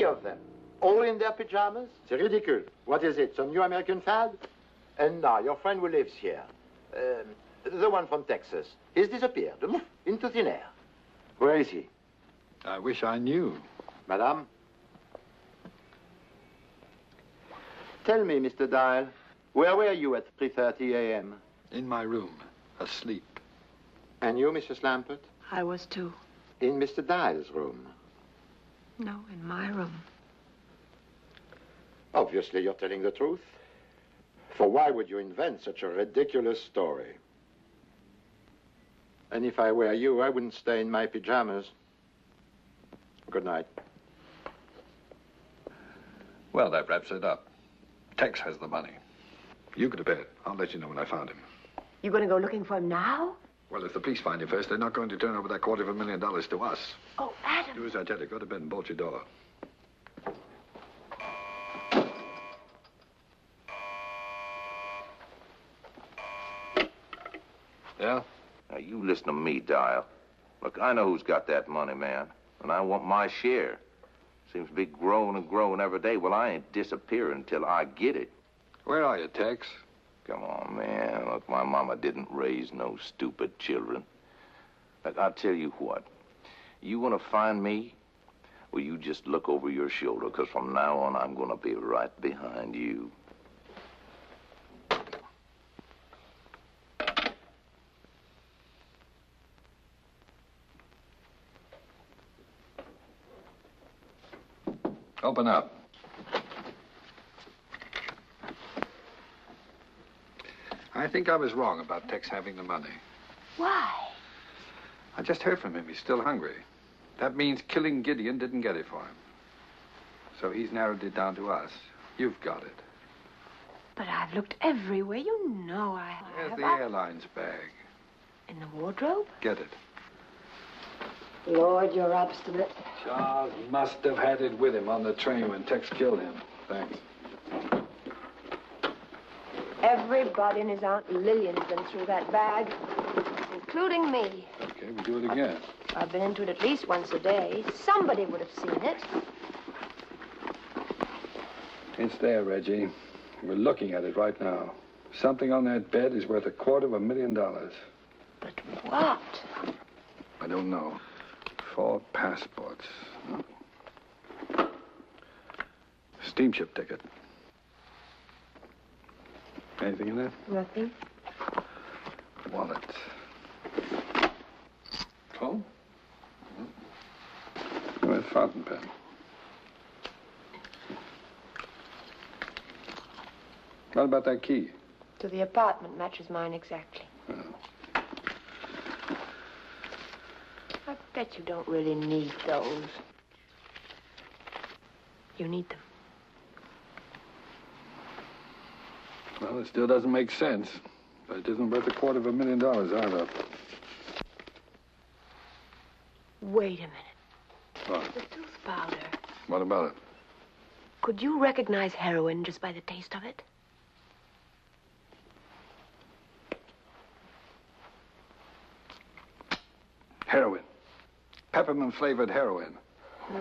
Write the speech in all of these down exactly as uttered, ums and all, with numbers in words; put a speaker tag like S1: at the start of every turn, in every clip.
S1: Three of them, all in their pajamas? C'est ridicule. What is it, some new American fad? And now, your friend who lives here, uh, the one from Texas, he's disappeared, into thin air. Where is he?
S2: I wish I knew.
S1: Madame? Tell me, Mister Dial, where were you at three thirty a m?
S2: In my room, asleep.
S1: And you, Missus Lampert?
S3: I was too.
S1: In Mister Dial's room?
S3: No, in my room.
S1: Obviously, you're telling the truth. For why would you invent such a ridiculous story? And if I were you, I wouldn't stay in my pajamas. Good night.
S2: Well, that wraps it up. Tex has the money. You go to bed. I'll let you know when I found him.
S3: You going to go looking for him now?
S2: Well, if the police find him first, they're not going to turn over that quarter of a million dollars to us.
S3: Oh, Adam.
S2: Do as I tell you. Go to bed and bolt your door. Yeah?
S4: Now, you listen to me, Dial. Look, I know who's got that money, man. And I want my share. Seems to be growing and growing every day. Well, I ain't disappearing until I get it.
S2: Where are you, Tex?
S4: Come on, man. Look, my mama didn't raise no stupid children. Look, I'll tell you what. You want to find me? Well, you just look over your shoulder, because from now on, I'm going to be right behind you.
S2: Open up. I think I was wrong about Tex having the money.
S3: Why?
S2: I just heard from him. He's still hungry. That means killing Gideon didn't get it for him. So he's narrowed it down to us. You've got it.
S3: But I've looked everywhere. You know I have.
S2: There's the
S3: I...
S2: airline's bag.
S3: In the wardrobe?
S2: Get it.
S3: Lord, you're obstinate.
S2: Charles must have had it with him on the train when Tex killed him. Thanks.
S3: Everybody and his Aunt Lillian's been through that bag, including me.
S2: Okay, we'll do it again.
S3: I've been into it at least once a day. Somebody would have seen it.
S2: It's there, Reggie. We're looking at it right now. Something on that bed is worth a quarter of a million dollars.
S3: But what?
S2: I don't know. Four passports. Steamship ticket. Anything in there?
S3: Nothing.
S2: Wallet. Phone? Mm-hmm. A fountain pen. What about that key?
S3: To the apartment matches mine exactly.
S2: Oh.
S3: I bet you don't really need those. You need them.
S2: Well, it still doesn't make sense. But it isn't worth a quarter of a million dollars either.
S3: Wait a minute.
S2: What?
S3: The tooth powder.
S2: What about it?
S3: Could you recognize heroin just by the taste of it?
S2: Heroin. Peppermint-flavored heroin.
S3: Hmm.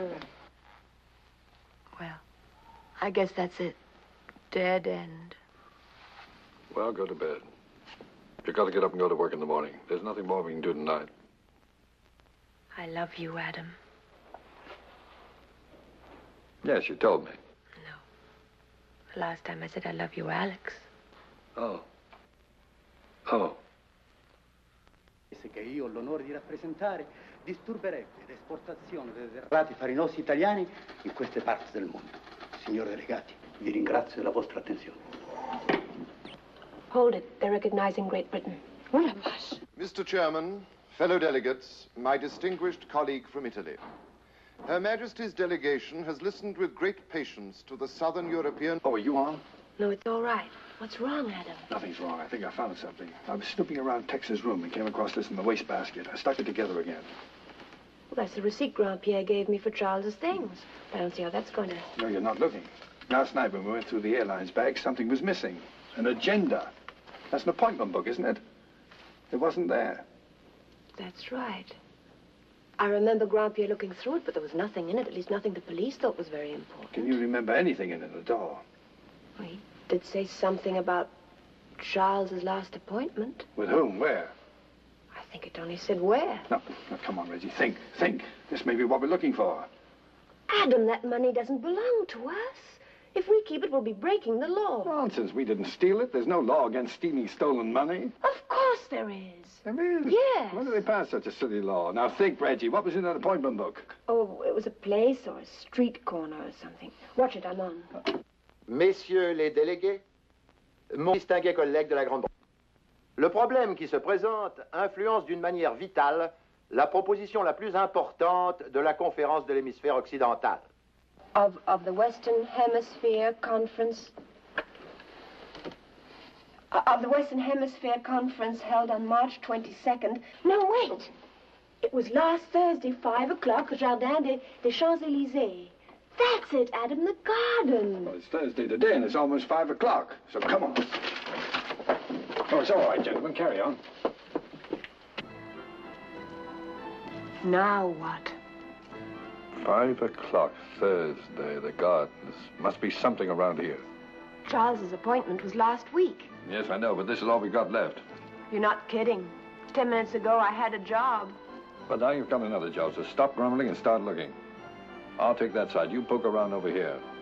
S3: Well, I guess that's it. Dead end.
S2: Well, go to bed. You've got to get up and go to work in the morning. There's nothing more we can do tonight.
S3: I love you, Adam.
S2: Yes, you told me.
S3: No. The last time I said I love you, Alex.
S2: Oh. Oh.
S5: Che io ho l'onore di rappresentare disturberebbe l'esportazione dei derrati farinosi italiani in queste parti del mondo. Signori delegati, vi ringrazio della vostra attenzione.
S3: Hold it. They're recognizing Great Britain. What a fuss.
S6: Mister Chairman, fellow delegates, my distinguished colleague from Italy. Her Majesty's delegation has listened with great patience to the Southern European...
S2: Oh, are you on?
S3: No, it's all right. What's wrong, Adam?
S2: Nothing's wrong. I think I found something. I was snooping around Tex's room and came across this in the wastebasket. I stuck it together again.
S3: Well, that's the receipt Grand-Pierre gave me for Charles's things. I don't see how that's going to...
S2: No, you're not looking. Last night when we went through the airline's bag, something was missing. An agenda. That's an appointment book, isn't it? It wasn't there.
S3: That's right. I remember Grand-Pierre looking through it, but there was nothing in it, at least nothing the police thought was very important.
S2: Can you remember anything in it at all?
S3: Well, he did say something about Charles's last appointment.
S2: With whom? Where?
S3: I think it only said where.
S2: No, no, come on, Reggie. Think, think. This may be what we're looking for.
S3: Adam, that money doesn't belong to us. If we keep it, we'll be breaking the law.
S2: Nonsense. We didn't steal it. There's no law against stealing stolen money.
S3: Of course there is.
S2: There is?
S3: Yes.
S2: When did they pass such a silly law? Now think, Reggie. What was in that appointment book?
S3: Oh, it was a place or a street corner or something. Watch it, I'm on.
S1: Messieurs les délégués, mon distingué collègue de la Grande-Bretagne, le problème qui se présente influence d'une manière vitale la proposition la plus importante de la conférence de l'hémisphère occidental.
S3: Of, of the Western Hemisphere Conference... Uh, of the Western Hemisphere Conference held on March twenty-second. No, wait. It was last Thursday, five o'clock, Jardin des, des Champs-Élysées. That's it, Adam, the garden.
S2: Well, it's Thursday today, and it's almost five o'clock. So come on. Oh, it's all right, gentlemen. Carry on.
S3: Now what?
S2: Five o'clock, Thursday, the gardens. Must be something around here.
S3: Charles's appointment was last week.
S2: Yes, I know, but this is all we've got left.
S3: You're not kidding. Ten minutes ago, I had a job.
S2: But now you've got another job, so stop grumbling and start looking. I'll take that side. You poke around over here.